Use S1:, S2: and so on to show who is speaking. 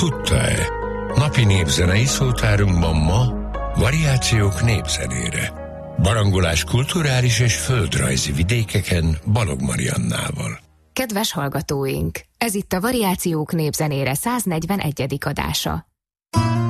S1: tudta-e? Napi népzenei szótárunkban ma variációk népzenére. Barangolás kulturális és földrajzi vidékeken Balog Mariannával.
S2: Kedves hallgatóink! Ez itt a Variációk népzenére 141. adása.